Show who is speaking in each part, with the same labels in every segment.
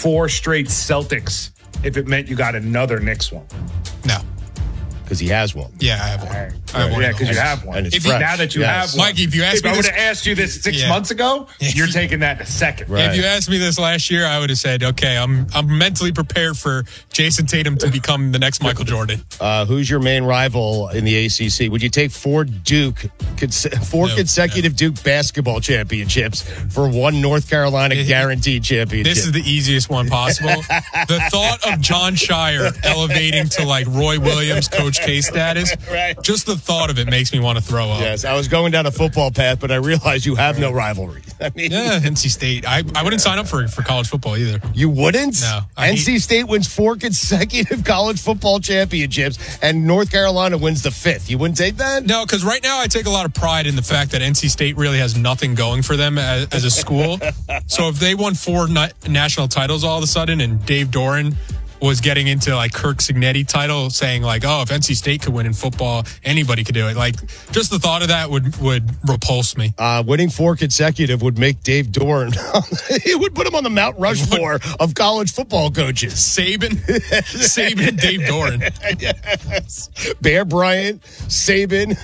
Speaker 1: 4 straight Celtics if it meant you got another Knicks one?
Speaker 2: No.
Speaker 3: Because he has one.
Speaker 2: Yeah, I have one.
Speaker 1: Right.
Speaker 2: I have one.
Speaker 1: Yeah, because you have one.
Speaker 3: And it's
Speaker 1: If
Speaker 3: fresh.
Speaker 1: now that you have one.
Speaker 2: Mikey, if you asked me
Speaker 1: I would
Speaker 2: this,
Speaker 1: have asked you this 6 months ago, you're taking that in a second.
Speaker 3: Right.
Speaker 2: if you asked me this last year, I would have said, okay, I'm mentally prepared for Jason Tatum to become the next Michael Jordan.
Speaker 3: Who's your main rival in the ACC? Would you take 4 consecutive Duke basketball championships for 1 North Carolina guaranteed championship?
Speaker 2: This is the easiest one possible. The thought of John Shire elevating to like Roy Williams, Coach K status,
Speaker 3: Right.
Speaker 2: just the thought of it makes me want to throw up.
Speaker 3: Yes, I was going down a football path, but I realized you have no rivalry. I mean,
Speaker 2: Yeah, NC State. I wouldn't sign up for college football either.
Speaker 3: you wouldn't?
Speaker 2: No,
Speaker 3: NC State wins 4 consecutive college football championships, and North Carolina wins the 5th. You wouldn't take that?
Speaker 2: No, because right now I take a lot of pride in the fact that NC State really has nothing going for them as a school. So if they won 4 national titles all of a sudden, and Dave Doran was getting into like Kirk Signetti title, saying like, oh, if NC State could win in football, anybody could do it. Like, just the thought of that would repulse me.
Speaker 3: Winning 4 consecutive would make Dave Doran. It would put him on the Mount Rushmore of college football coaches.
Speaker 2: Saban, and Dave Doran.
Speaker 3: Yes. Bear Bryant, Saban,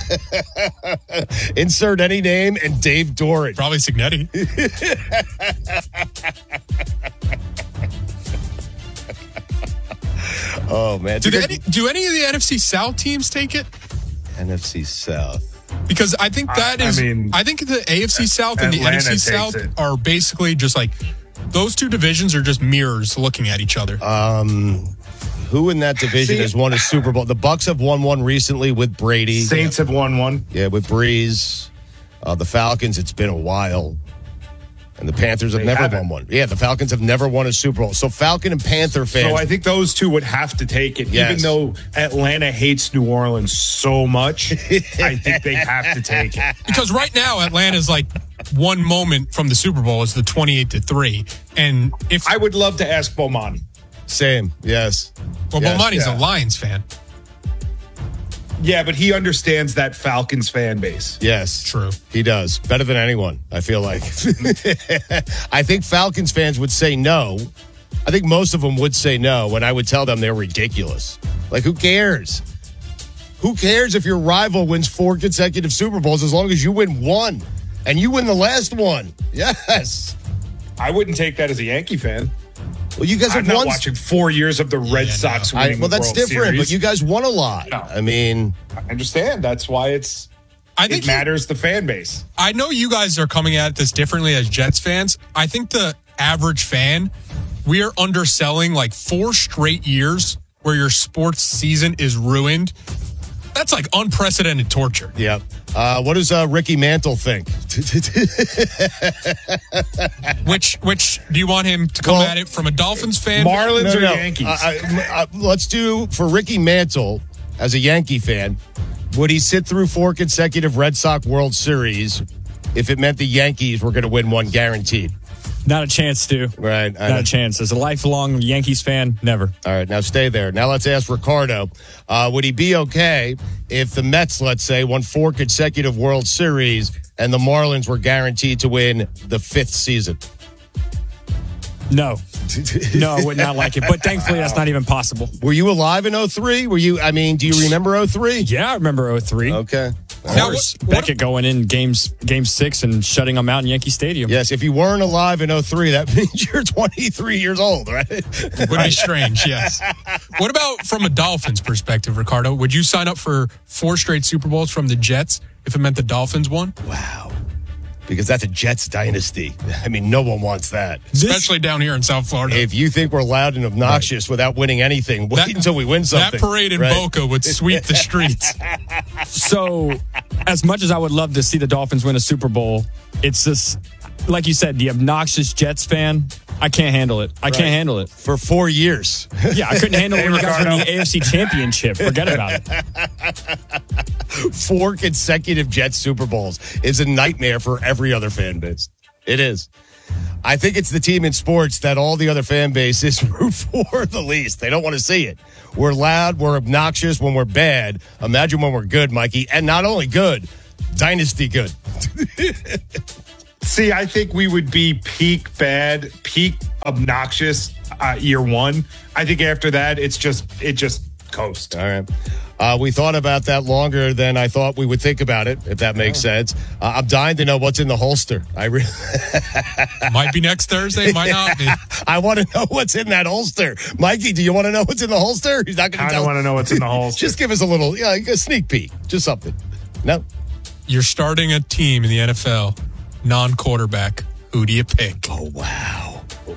Speaker 3: insert any name, and Dave Doran.
Speaker 2: Probably Signetti.
Speaker 3: Oh, man.
Speaker 2: Do any of the NFC South teams take it?
Speaker 3: NFC South.
Speaker 2: Because I think that is. I think the AFC South and the
Speaker 1: Atlanta
Speaker 2: NFC
Speaker 1: takes
Speaker 2: South
Speaker 1: it.
Speaker 2: are basically just like those 2 divisions are just mirrors looking at each other.
Speaker 3: Who in that division has won a Super Bowl? The Bucks have won one recently with Brady.
Speaker 1: Saints have won one.
Speaker 3: Yeah, with Breeze. The Falcons, it's been a while. And the Panthers have never won one. Yeah, the Falcons have never won a Super Bowl. So Falcon and Panther fans.
Speaker 1: So I think those 2 would have to take it.
Speaker 3: Yes.
Speaker 1: Even though Atlanta hates New Orleans so much, I think they have to take it.
Speaker 2: Because right now Atlanta's like one moment from the Super Bowl is the 28-3, and if
Speaker 1: I would love to ask Bomani.
Speaker 3: Same, yes.
Speaker 2: well,
Speaker 3: Yes,
Speaker 2: Bomani's
Speaker 1: yeah.
Speaker 2: a Lions fan.
Speaker 1: Yeah, but he understands that Falcons fan base.
Speaker 3: Yes.
Speaker 2: True.
Speaker 3: He does. Better than anyone, I feel like. I think Falcons fans would say no. I think most of them would say no when I would tell them they're ridiculous. Like, who cares? Who cares if your rival wins 4 consecutive Super Bowls as long as you win 1 and you win the last one? Yes.
Speaker 1: I wouldn't take that as a Yankee fan.
Speaker 3: Well, you guys
Speaker 1: I'm
Speaker 3: have
Speaker 1: not
Speaker 3: won.
Speaker 1: watching 4 years of the Red Sox winning
Speaker 3: Well, that's
Speaker 1: the World
Speaker 3: different,
Speaker 1: Series.
Speaker 3: but you guys won a lot.
Speaker 1: No.
Speaker 3: I mean,
Speaker 1: I understand. That's why
Speaker 2: I think
Speaker 1: it matters the fan base.
Speaker 2: I know you guys are coming at this differently as Jets fans. I think the average fan, we are underselling like 4 straight years where your sports season is ruined. That's like unprecedented torture.
Speaker 3: yeah. What does Ricky Mantle think?
Speaker 2: Which do you want him to come at it from a Dolphins fan?
Speaker 1: Marlins or Yankees?
Speaker 3: Let's do for Ricky Mantle as a Yankee fan. Would he sit through 4 consecutive Red Sox World Series if it meant the Yankees were going to win one guaranteed?
Speaker 4: Not a chance, Stu.
Speaker 3: Right.
Speaker 4: Not a chance. As a lifelong Yankees fan, never.
Speaker 3: All right, now stay there. Now let's ask Ricardo. Would he be okay if the Mets, let's say, won 4 consecutive World Series and the Marlins were guaranteed to win the 5th season?
Speaker 4: No. No, I would not like it. But thankfully, that's not even possible.
Speaker 3: Were you alive in 03? Do you remember 03?
Speaker 4: Yeah, I remember 03.
Speaker 3: Okay.
Speaker 2: Now,
Speaker 4: Beckett going in game 6 and shutting them out in Yankee Stadium.
Speaker 3: Yes, if you weren't alive in 03, that means you're 23 years old, right?
Speaker 2: would be strange, yes. What about from a Dolphins perspective, Ricardo? Would you sign up for 4 straight Super Bowls from the Jets if it meant the Dolphins won?
Speaker 3: Wow. Because that's a Jets dynasty. I mean, no one wants that.
Speaker 2: Especially down here in South Florida.
Speaker 3: If you think we're loud and obnoxious without winning anything, wait until we win something.
Speaker 2: That parade in Boca would sweep the streets.
Speaker 4: So, as much as I would love to see the Dolphins win a Super Bowl, it's this, like you said, the obnoxious Jets fan. I can't handle it. I can't handle it.
Speaker 3: For 4 years.
Speaker 4: Yeah, I couldn't handle it when you guys won the AFC Championship. Forget about it.
Speaker 3: 4 consecutive Jets Super Bowls is a nightmare for every other fan base. It is. I think it's the team in sports that all the other fan bases root for the least. They don't want to see it. We're loud, we're obnoxious when we're bad. Imagine when we're good, Mikey. And not only good, dynasty good.
Speaker 1: See, I think we would be peak bad, peak obnoxious year one. I think after that, it just coast.
Speaker 3: All right. We thought about that longer than I thought we would think about it, if that makes sense. I'm dying to know what's in the holster.
Speaker 2: Might be next Thursday, might not be.
Speaker 3: I want to know what's in that holster. Mikey, do you want to know what's in the holster? He's not going to tell.
Speaker 1: I want to know what's in the holster.
Speaker 3: Just give us a little, a sneak peek. Just something. No?
Speaker 2: You're starting a team in the NFL, non-quarterback. Who do you pick?
Speaker 3: Oh, wow.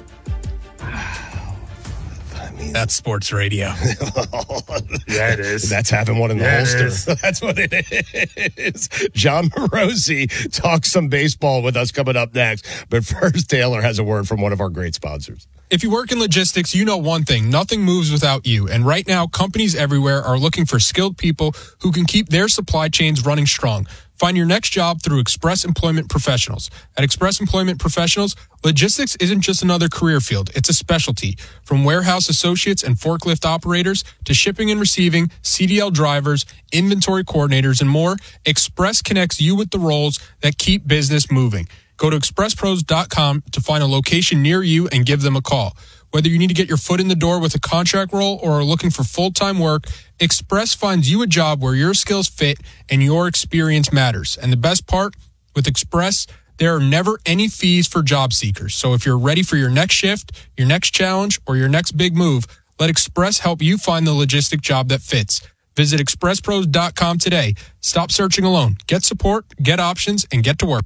Speaker 2: That's sports radio.
Speaker 1: Yeah, it is.
Speaker 3: That's having one in the holster. That's what it is. John Morosi talks some baseball with us coming up next. But first, Taylor has a word from one of our great sponsors.
Speaker 2: If you work in logistics, you know one thing. Nothing moves without you. And right now, companies everywhere are looking for skilled people who can keep their supply chains running strong. Find your next job through Express Employment Professionals. At Express Employment Professionals, logistics isn't just another career field. It's a specialty. From warehouse associates and forklift operators to shipping and receiving, CDL drivers, inventory coordinators, and more, Express connects you with the roles that keep business moving. Go to expresspros.com to find a location near you and give them a call. Whether you need to get your foot in the door with a contract role or are looking for full-time work, Express finds you a job where your skills fit and your experience matters. And the best part, with Express, there are never any fees for job seekers. So if you're ready for your next shift, your next challenge, or your next big move, let Express help you find the logistic job that fits. Visit expresspros.com today. Stop searching alone. Get support, get options, and get to work.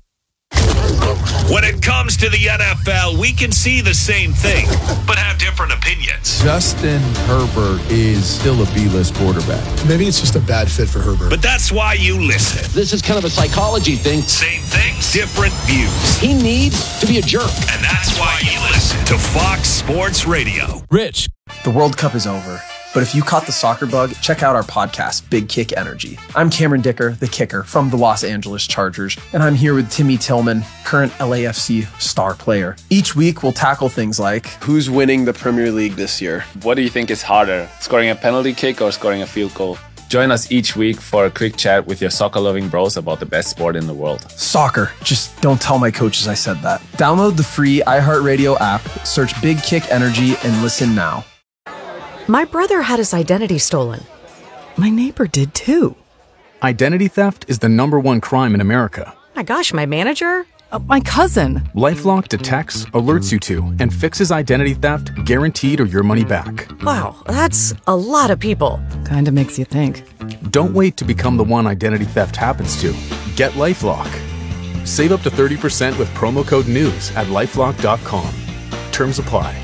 Speaker 5: When it comes to the NFL, we can see the same thing, but have different opinions.
Speaker 6: Justin Herbert is still a B-list quarterback.
Speaker 7: Maybe it's just a bad fit for Herbert.
Speaker 5: But that's why you listen.
Speaker 8: This is kind of a psychology thing.
Speaker 5: Same things, different views.
Speaker 8: He needs to be a jerk.
Speaker 5: And that's why you listen to Fox Sports Radio.
Speaker 6: Rich.
Speaker 9: The World Cup is over. But if you caught the soccer bug, check out our podcast, Big Kick Energy. I'm Cameron Dicker, the kicker from the Los Angeles Chargers, and I'm here with Timmy Tillman, current LAFC star player. Each week, we'll tackle things like,
Speaker 10: who's winning the Premier League this year? What do you think is harder, scoring a penalty kick or scoring a field goal? Join us each week for a quick chat with your soccer-loving bros about the best sport in the world.
Speaker 9: Soccer. Just don't tell my coaches I said that. Download the free iHeartRadio app, search Big Kick Energy, and listen now.
Speaker 11: My brother had his identity stolen. My neighbor did too.
Speaker 12: Identity theft is the #1 crime in America.
Speaker 11: My gosh, my manager? My cousin.
Speaker 12: LifeLock detects, alerts you to, and fixes identity theft guaranteed or your money back.
Speaker 11: Wow, that's a lot of people. Kinda makes you think.
Speaker 12: Don't wait to become the one identity theft happens to. Get LifeLock. Save up to 30% with promo code NEWS at LifeLock.com. Terms apply.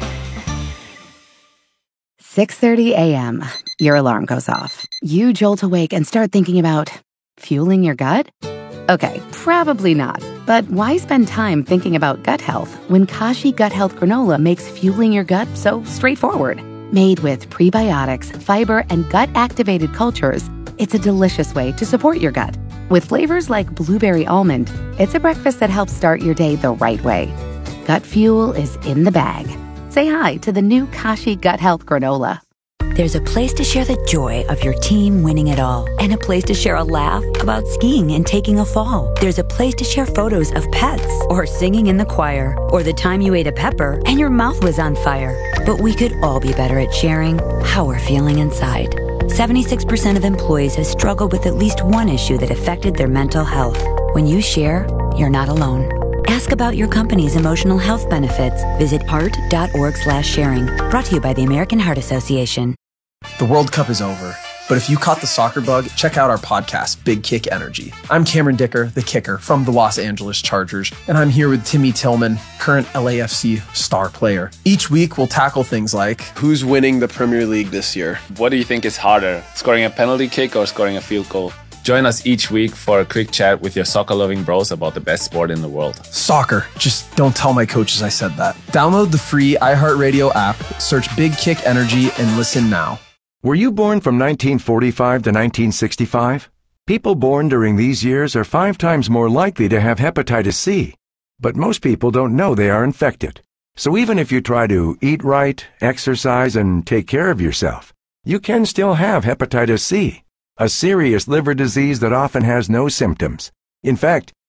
Speaker 13: 6:30 a.m. Your alarm goes off. You jolt awake and start thinking about fueling your gut? Okay, probably not. But why spend time thinking about gut health when Kashi Gut Health Granola makes fueling your gut so straightforward? Made with prebiotics, fiber, and gut-activated cultures, it's a delicious way to support your gut. With flavors like blueberry almond, it's a breakfast that helps start your day the right way. Gut fuel is in the bag. Say hi to the new Kashi Gut Health Granola.
Speaker 14: There's a place to share the joy of your team winning it all, and a place to share a laugh about skiing and taking a fall. There's a place to share photos of pets, or singing in the choir, or the time you ate a pepper and your mouth was on fire. But we could all be better at sharing how we're feeling inside. 76% of employees have struggled with at least one issue that affected their mental health. When you share, you're not alone. Ask about your company's emotional health benefits. Visit heart.org/sharing. Brought to you by the American Heart Association.
Speaker 9: The World Cup is over. But if you caught the soccer bug, check out our podcast, Big Kick Energy. I'm Cameron Dicker, the kicker from the Los Angeles Chargers, and I'm here with Timmy Tillman, current LAFC star player. Each week, we'll tackle things like,
Speaker 10: who's winning the Premier League this year? What do you think is harder, scoring a penalty kick or scoring a field goal? Join us each week for a quick chat with your soccer-loving bros about the best sport in the world.
Speaker 9: Soccer. Just don't tell my coaches I said that. Download the free iHeartRadio app, search Big Kick Energy, and listen now.
Speaker 15: Were you born from 1945 to 1965? People born during these years are 5 times more likely to have hepatitis C. But most people don't know they are infected. So even if you try to eat right, exercise, and take care of yourself, you can still have hepatitis C, a serious liver disease that often has no symptoms. In fact,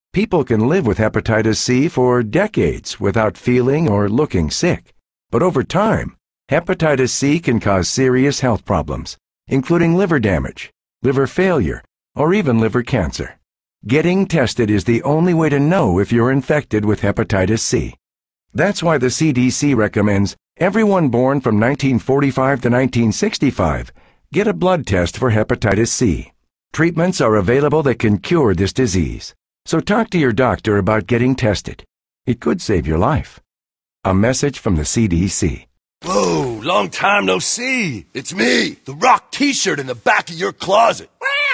Speaker 15: People can live with hepatitis C for decades without feeling or looking sick. But over time, hepatitis C can cause serious health problems, including liver damage, liver failure, or even liver cancer. Getting tested is the only way to know if you're infected with hepatitis C. That's why the CDC recommends everyone born from 1945 to 1965 get a blood test for hepatitis C. Treatments are available that can cure this disease. So talk to your doctor about getting tested. It could save your life. A message from the CDC.
Speaker 16: Whoa, long time no see. It's me, the Rock t-shirt in the back of your closet.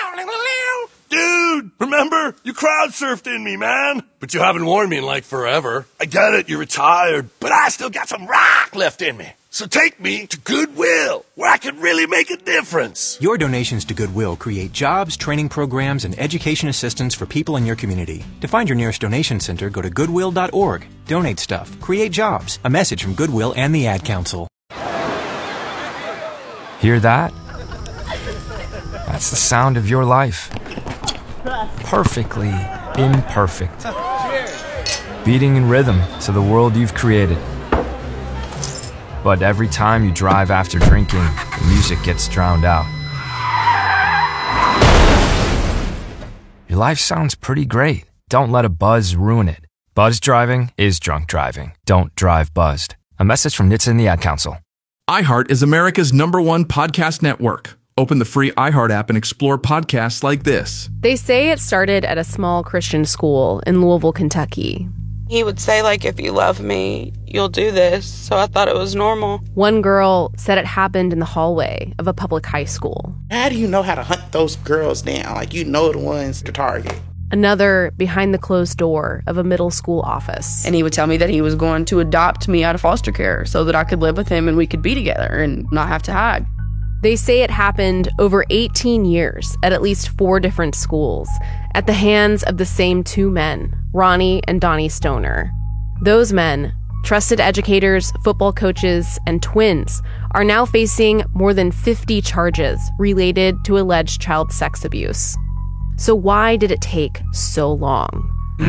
Speaker 16: Dude, remember? You crowd surfed in me, man. But you haven't worn me in like forever. I get it, you're retired, but I still got some rock left in me. So take me to Goodwill, where I can really make a difference.
Speaker 17: Your donations to Goodwill create jobs, training programs, and education assistance for people in your community. To find your nearest donation center, go to goodwill.org. Donate stuff. Create jobs. A message from Goodwill and the Ad Council.
Speaker 18: Hear that? That's the sound of your life. Perfectly imperfect. Beating in rhythm to the world you've created. But every time you drive after drinking, the music gets drowned out. Your life sounds pretty great. Don't let a buzz ruin it. Buzz driving is drunk driving. Don't drive buzzed. A message from NHTSA and the Ad Council.
Speaker 19: iHeart is America's #1 podcast network. Open the free iHeart app and explore podcasts like this.
Speaker 20: They say it started at a small Christian school in Louisville, Kentucky.
Speaker 21: He would say, like, if you love me, you'll do this. So I thought it was normal.
Speaker 20: One girl said it happened in the hallway of a public high school.
Speaker 22: How do you know how to hunt those girls down? Like, you know the ones to target.
Speaker 20: Another behind the closed door of a middle school office.
Speaker 21: And he would tell me that he was going to adopt me out of foster care so that I could live with him and we could be together and not have to hide.
Speaker 20: They say it happened over 18 years at least 4 different schools at the hands of the same 2 men, Ronnie and Donnie Stoner. Those men, trusted educators, football coaches, and twins, are now facing more than 50 charges related to alleged child sex abuse. So why did it take so long?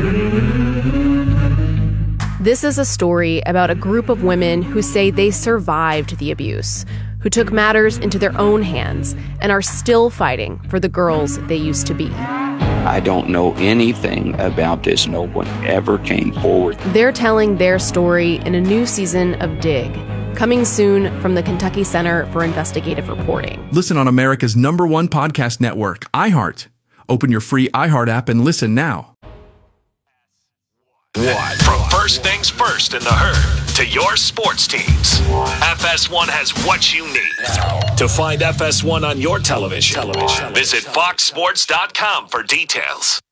Speaker 20: This is a story about a group of women who say they survived the abuse, who took matters into their own hands and are still fighting for the girls they used to be.
Speaker 23: I don't know anything about this. No one ever came forward.
Speaker 20: They're telling their story in a new season of Dig, coming soon from the Kentucky Center for Investigative Reporting.
Speaker 19: Listen on America's #1 podcast network, iHeart. Open your free iHeart app and listen now.
Speaker 5: From first things first in the herd to your sports teams, FS1 has what you need. To find FS1 on your television, visit foxsports.com for details.